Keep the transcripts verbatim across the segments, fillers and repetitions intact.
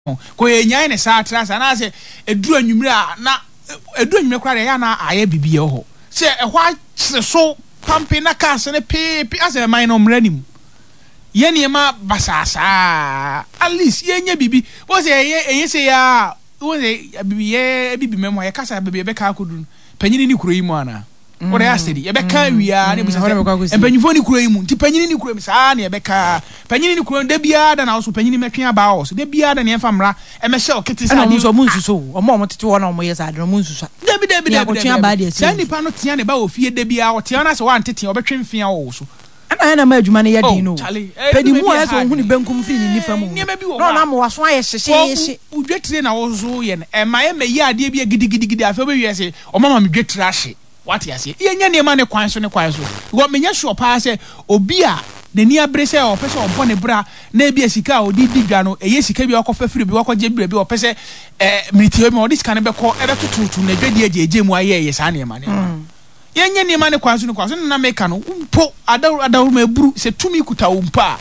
ko yenyan ne sa trasa na se eduru anwumre a na eduru anwumre kra ya na aye bibie ho se ehwa so pampe na cars ne pepe ase man no mranim ye ne ma basasa at least ye nya bibi wo se ye ye se ya wo se bibi ye bibi memo ye kasa bibi be ka akodu panyini ni kuro yi mu ana wo dey asedi ye be ka wia ne busa empanyifo ni kuro yi mu nti panyini ni kuro mi sa na ye be ka panyini ni kuro de bia da na wo so panyini metwe aba wo so de bia da ne famra e me hye okete sa ni so munsuso o mo mo tete wo na mo ye sa de munsuso debi debi debi sa ni pa no tia ne ba wo fie de bia wo tia na se wa ntete wo betwe mfia wo so ana ana ma adwuma ne ye din no pedi mu a so hu ni benkum fi ni nifa mu no na mo waso aye hyehye yehye udwetire na wo zo ye ne e ma ye me yi ade bia gidigidigidi afa be wi se o mama me dwetire ahye what you say ye nya ne ma ne kwan so ne kwan so go menya sure pa se obi a ne ni abrese o pese o bo ne bra na bia sika o di di dwa no eye sika bi okofa firi bi okoje bra bi o pese eh military me o di sika ne be ko e be tututu na dwadi ajeje mu aye ye sa ne ma ne ye nya ne ma ne kwan so ne kwan so na meka no mpo adawu adawu ma buru se tumi kuta wo mpa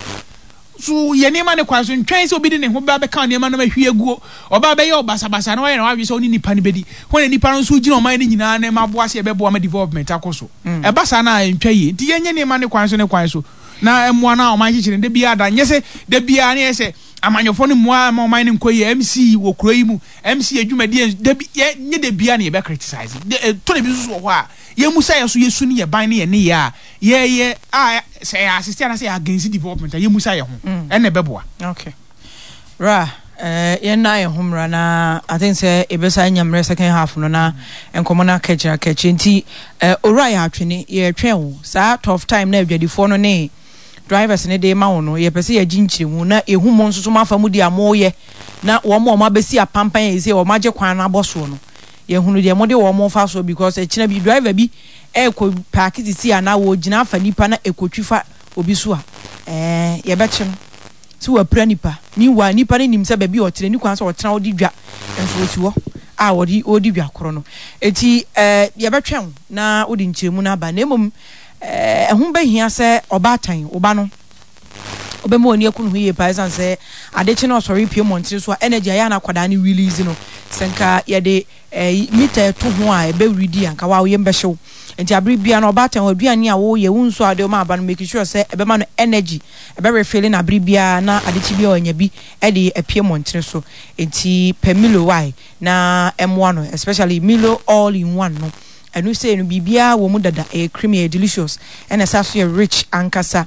so ye ne ma ne kwan so ntwen se obi di ne ho ba be ka ne ma na mahwie guo oba be ye obasa basa na wa ye na wa wi so ni nipa ne bedi ho ne nipa no so gina o man ne nyina ne ma boa se e be boa ma development akoso e basa na ntwa yi ti ye nya ne ma ne kwan so ne kwan so na emwa na o man chichire de bia da nyese de bia ne yese amanyofo ne moa ma o man ne nkoyi M C wo kuro yi mu M C adwumadi de ye nye de bia ne ye be criticize to ne bi so ho a ye musa ye so yesu ne ye ban ne ye ne ya ye ye a say assistant say against development ye musa ye ho ene beboa okay ra eh ye na ye homra na I think say ebesa nyamre second half no na enkomo na kacha kacha nti eh ora ya atwene ye twen wo sa tough time na adwadifo no ne drivers ne de ma wo no ye pese ye ginchire mu na ehu mo nso so mafa mu di amoye na wo mo ma besi apampan ye se wo magye kwan na boso no ye hunu de mo de wo mo fa so because e kina bi driver bi e ko park ti si ana wo gina fa nipa na ekotwifa obi so a eh ye be che no ti wa pra nipa ni wa nipa ne nim se ba bi o tere ni kwan so o tena odi dwa enso oti wo a odi odi dwa koro no eti eh ye be twen na odi nchemu na ba na emom eh ehun be hia se obatan oba no obemo oni ekunu hiye pa esan se adechi na osori pie montiri so energy aya na kwada ni release no senka ye de meter to ho a ebe redi anka wa ye mbehyew enti abri bia na obatan aduani a wo ye wunso ade ma aba no make sure se ebe ma no energy ebe refilling abri bia na adechi bia onya bi e de apie montiri so enti per milo why na M one no especially Milo all in one no enu say no bibia wo mu dada e creamy e delicious and asaso e rich ankasa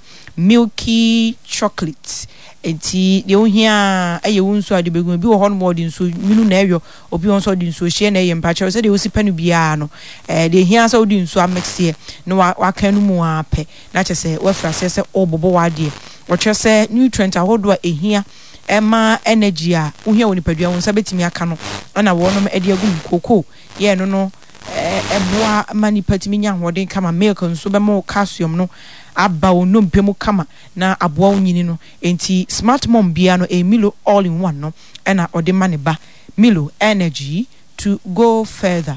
milky chocolate enti de ohia eye wunso ade begun bi wo hon mo de nso minu na eyo obi won so de nso hie na eye mpacha say de osi panu bia no eh de hia so de nso amix here no wa kan mu ape na chese we fra se se obobo wa de wo chese nutrient ahodo a ehia ema energy a ohia woni padua won sa betimi aka no na wo no e de agum koko ye no no eboa mani patimi nya hoden kama milk nso be mo calcium no aba ono mpemu kama na aboa onyini no enti smart mom bia no e Milo all in one no na ode mane ba Milo energy to go further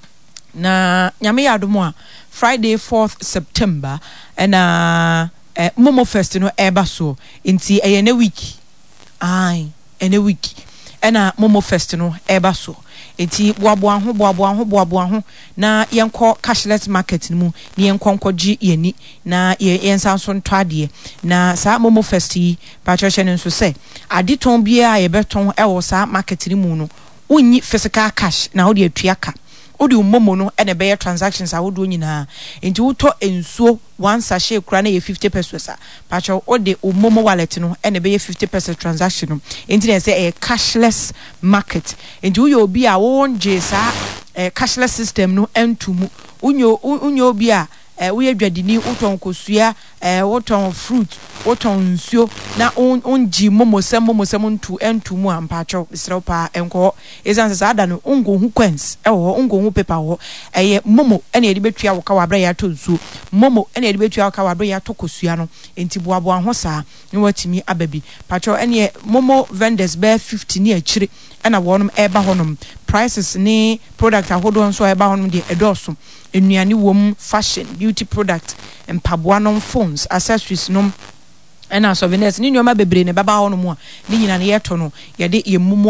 na nyame yadomo a Friday fourth September na eh, Momo Fest no eba so enti eye na week ai ene week na Momo Fest no eba so enti boaboa ho boaboa ho boaboa ho na yenko cashless market mu ni yenko nkoji yeni na yensan so ntwade na sa Momo Fest yi patrician nso se aditon bia ye beton e wo sa market ni mu no unyi physical cash na wo de atua ka odi Momo no e na be transactions a wo do nyina enti wo to ensuo one sachet kura na ye fifty pesos a patcho odi Momo wallet no e na be fifty pesos transaction no enti na say a cashless market enti wo yo obi a wo nje sa cashless system no entumu unyo unyo obi a eh we adwadini woton kosua eh woton fruit woton nsuo na onji Momo sem Momo sem ntu entumu ampacho isrew pa enko ezan se ada no ongo hu coins e wo ongo hu paper wo eye Momo ene edi betua wo ka wabra ya to nsuo Momo ene edi betua wo ka wabra ya to kosua no enti boabo ho saa ne watimi ababi pacho ene Momo vendors be fifty ni akire ena wonum eba honum prices ni product ahodo nso eba honum de edoso enuane wom fashion beauty product empaboa non phones accessories nom ɛna souvenirs ni nneɛma bebree ne baba hɔ no mu a ne nyina ne yɛto no yɛde yɛ mumu